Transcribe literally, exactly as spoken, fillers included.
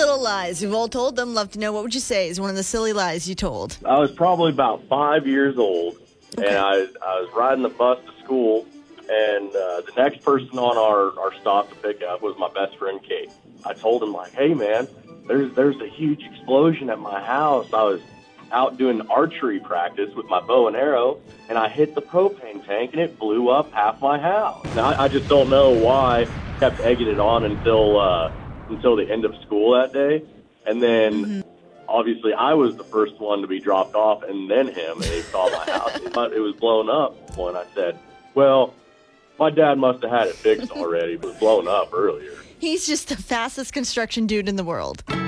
little lies. We've all told them. Love to know. What would you say is one of the silly lies you told? I was probably about five years old, Okay. and I, I was riding the bus to school, and uh, the next person on our, our stop to pick up was my best friend, Kate. I told him, like, hey, man, there's, there's a huge explosion at my house. I was out doing archery practice with my bow and arrow, and I hit the propane tank, and it blew up half my house. Now, I, I just don't know why I kept egging it on until uh, until the end of school that day. And then, mm-hmm. obviously, I was the first one to be dropped off, and then him, and he saw my house. But it was blown up when I said, well, my dad must have had it fixed already, but it was blown up earlier. He's just the fastest construction dude in the world.